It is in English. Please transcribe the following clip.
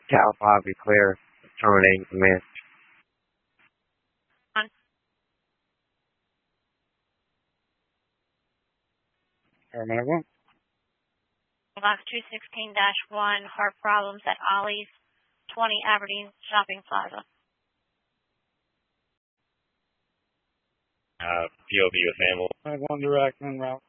Cal 5 be clear. Terminating command. Terminating. Box 216-1, heart problems at Ollie's, 20 Aberdeen Shopping Plaza. POV with Amble. 1 direct en route.